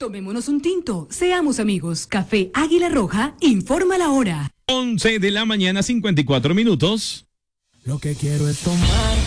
Tomémonos un tinto, seamos amigos. Café Águila Roja informa la hora. 11 de la mañana, 54 minutos. Lo que quiero es tomar